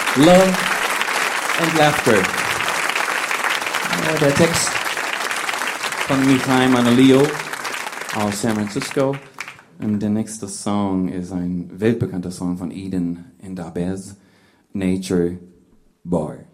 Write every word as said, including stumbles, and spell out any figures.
Love and Laughter. Ja, der Text von Michal Manalio aus San Francisco. Und der nächste Song ist ein weltbekannter Song von Eden and Abez, Nature Bar.